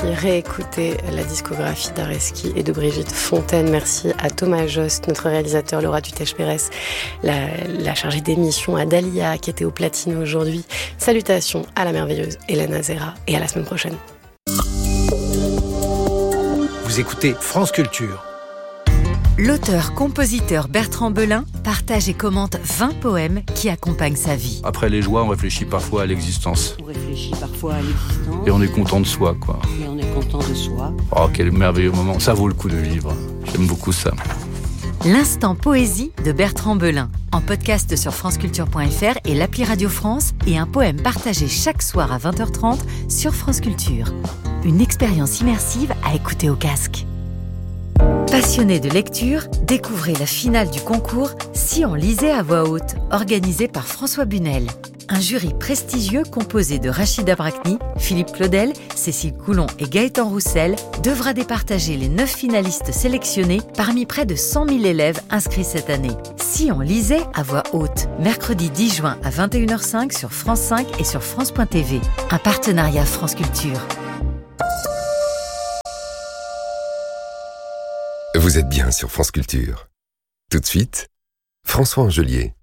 aussi réécouter la discographie d'Areski et de Brigitte Fontaine. Merci à Thomas Jost, notre réalisateur, Laura Dutèche-Pérez, la chargée d'émission, à Dalia qui était au platine aujourd'hui. Salutations à la merveilleuse Hélène Azera et à la semaine prochaine. Vous écoutez France Culture. L'auteur-compositeur Bertrand Belin partage et commente 20 poèmes qui accompagnent sa vie. Après les joies, on réfléchit parfois à l'existence. On réfléchit parfois à l'existence. Et on est content de soi, quoi. Et on est content de soi. Oh, quel merveilleux moment. Ça vaut le coup de vivre. J'aime beaucoup ça. L'instant poésie de Bertrand Belin, en podcast sur franceculture.fr et l'appli Radio France, et un poème partagé chaque soir à 20h30 sur France Culture. Une expérience immersive à écouter au casque. Passionné de lecture, découvrez la finale du concours Si on lisait à voix haute, organisé par François Bunel. Un jury prestigieux composé de Rachida Brakni, Philippe Claudel, Cécile Coulon et Gaëtan Roussel devra départager les 9 finalistes sélectionnés parmi près de 100 000 élèves inscrits cette année. Si on lisait à voix haute, mercredi 10 juin à 21h05 sur France 5 et sur France.tv. Un partenariat France Culture. Vous êtes bien sur France Culture. Tout de suite, François Angelier.